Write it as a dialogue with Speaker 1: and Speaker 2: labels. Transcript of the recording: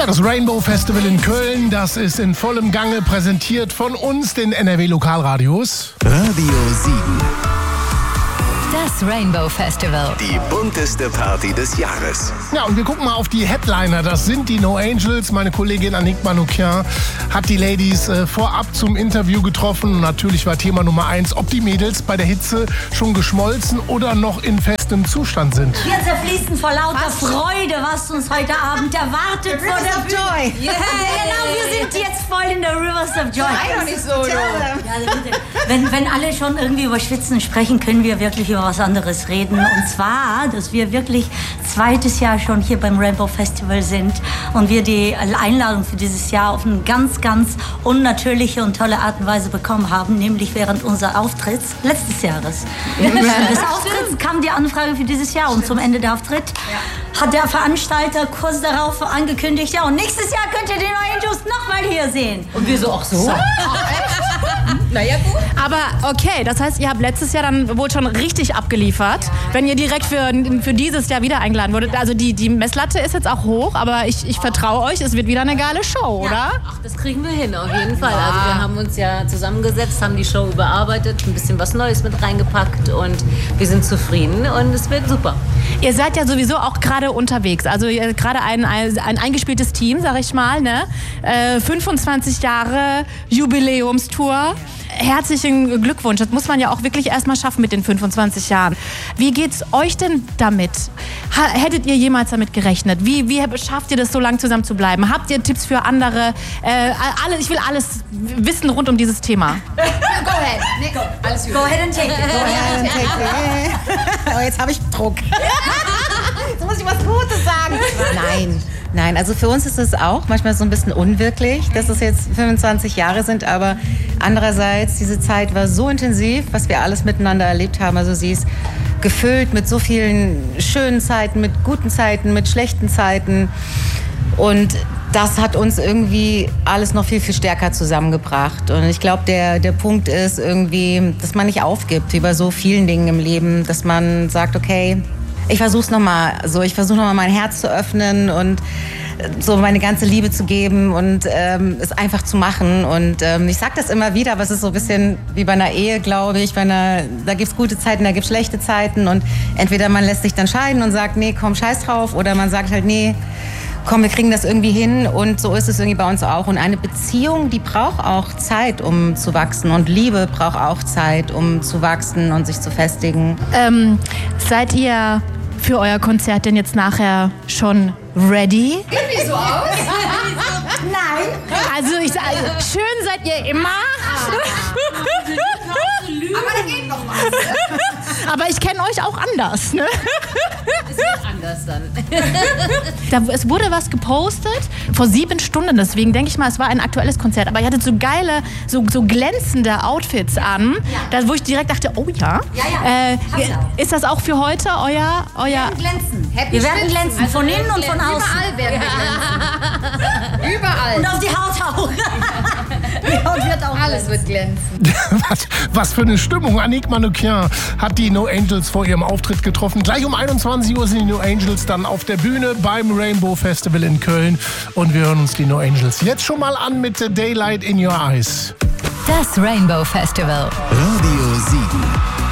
Speaker 1: Ja, das Rainbow Festival in Köln, das ist in vollem Gange, präsentiert von uns, den NRW-Lokalradios.
Speaker 2: Radio Siegen.
Speaker 3: Das Rainbow Festival.
Speaker 2: Die bunteste Party des Jahres.
Speaker 1: Ja, und wir gucken mal auf die Headliner. Das sind die No Angels. Meine Kollegin Annick Manoukian hat die Ladies vorab zum Interview getroffen. Und natürlich war Thema Nummer 1, ob die Mädels bei der Hitze schon geschmolzen oder noch in festem Zustand sind.
Speaker 4: Wir zerfließen vor lauter Freude, was uns heute Abend erwartet.
Speaker 5: Rivers of Joy.
Speaker 4: Ja, genau, wir sind jetzt voll in der Rivers of Joy.
Speaker 5: Sei doch nicht so,
Speaker 4: Wenn alle schon irgendwie über Schwitzen sprechen, können wir wirklich über was anderes reden. Und zwar, dass wir wirklich zweites Jahr schon hier beim Rainbow Festival sind und wir die Einladung für dieses Jahr auf eine ganz, ganz unnatürliche und tolle Art und Weise bekommen haben, nämlich während unseres Auftritts letztes Jahres. Des Auftritts kam die Anfrage für dieses Jahr und zum Ende der Auftritt hat der Veranstalter kurz darauf angekündigt, ja, und nächstes Jahr könnt ihr den No Angels nochmal hier sehen. Und wir so, ach so?
Speaker 5: Naja, gut.
Speaker 6: Aber okay, das heißt, ihr habt letztes Jahr dann wohl schon richtig abgeliefert, wenn ihr direkt für dieses Jahr wieder eingeladen wurdet. Also die Messlatte ist jetzt auch hoch, aber ich vertraue euch, es wird wieder eine geile Show, oder?
Speaker 7: Ach, das kriegen wir hin, auf jeden Fall. Also wir haben uns ja zusammengesetzt, haben die Show überarbeitet, ein bisschen was Neues mit reingepackt und wir sind zufrieden und es wird super.
Speaker 6: Ihr seid ja sowieso auch gerade unterwegs, also gerade ein eingespieltes Team, sag ich mal, ne? 25 Jahre Jubiläumstour. Herzlichen Glückwunsch. Das muss man ja auch wirklich erstmal schaffen mit den 25 Jahren. Wie geht's euch denn damit? Hättet ihr jemals damit gerechnet? Wie schafft ihr das, so lange zusammen zu bleiben? Habt ihr Tipps für andere? Ich will alles wissen rund um dieses Thema.
Speaker 5: Go ahead. Nico, alles gut.
Speaker 4: Go ahead and take it. Go ahead and take it.
Speaker 5: Oh, jetzt habe ich Druck. Jetzt muss ich was Gutes sagen. Nein, also für uns ist es auch manchmal so ein bisschen unwirklich, dass es jetzt 25 Jahre sind, aber andererseits, diese Zeit war so intensiv, was wir alles miteinander erlebt haben. Also sie ist gefüllt mit so vielen schönen Zeiten, mit guten Zeiten, mit schlechten Zeiten und das hat uns irgendwie alles noch viel, viel stärker zusammengebracht. Und ich glaube, der Punkt ist irgendwie, dass man nicht aufgibt, wie bei so vielen Dingen im Leben, dass man sagt, okay, ich versuche nochmal mein Herz zu öffnen und so meine ganze Liebe zu geben und es einfach zu machen. Und ich sage das immer wieder, aber es ist so ein bisschen wie bei einer Ehe, glaube ich. Da gibt es gute Zeiten, da gibt es schlechte Zeiten. Und entweder man lässt sich dann scheiden und sagt, nee, komm, scheiß drauf. Oder man sagt halt, nee, komm, wir kriegen das irgendwie hin. Und so ist es irgendwie bei uns auch. Und eine Beziehung, die braucht auch Zeit, um zu wachsen. Und Liebe braucht auch Zeit, um zu wachsen und sich zu festigen.
Speaker 6: Seid ihr für euer Konzert denn jetzt nachher schon ready?
Speaker 5: Geht die so aus?
Speaker 4: Nein.
Speaker 6: Also schön seid ihr immer.
Speaker 5: Aber da geht noch was.
Speaker 6: Aber ich kenne euch auch anders, ne?
Speaker 7: Es wird anders dann.
Speaker 6: Es wurde was gepostet vor 7 Stunden, deswegen denke ich mal, es war ein aktuelles Konzert. Aber ihr hattet so geile, so glänzende Outfits an, wo ich direkt dachte, oh ja. Ist das auch für heute euer?
Speaker 4: Wir werden glänzen. Wir werden glänzen, von innen und von außen.
Speaker 5: Überall werden wir glänzen. Überall.
Speaker 4: Und auf die Haut auch. Die Haut wird auch
Speaker 5: Alles wird glänzen.
Speaker 1: Was für eine Stimmung. Annick Manoukian hat die No Angels vor ihrem Auftritt getroffen. Gleich um 21 Uhr sind die No Angels dann auf der Bühne beim Rainbow Festival in Köln. Und wir hören uns die No Angels jetzt schon mal an mit The Daylight in Your Eyes.
Speaker 3: Das Rainbow Festival.
Speaker 2: Radio Siegen.